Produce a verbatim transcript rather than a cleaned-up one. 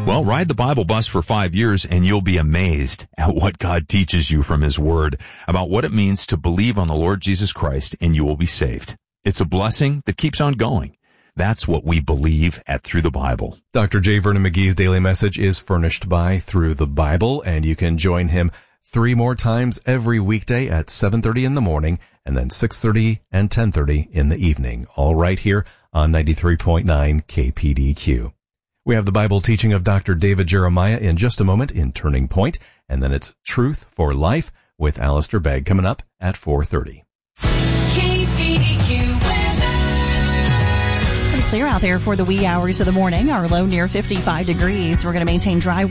Well, ride the Bible bus for five years and you'll be amazed at what God teaches you from His Word about what it means to believe on the Lord Jesus Christ and you will be saved. It's a blessing that keeps on going. That's what we believe at Through the Bible. Doctor J. Vernon McGee's daily message is furnished by Through the Bible, and you can join him three more times every weekday at seven thirty in the morning and then six thirty and ten thirty in the evening, all right here on ninety-three point nine K P D Q. We have the Bible teaching of Doctor David Jeremiah in just a moment in Turning Point, and then it's Truth for Life with Alistair Begg coming up at four thirty. K P D Q weather. Pretty clear out there for the wee hours of the morning. Our low near fifty-five degrees. We're going to maintain dry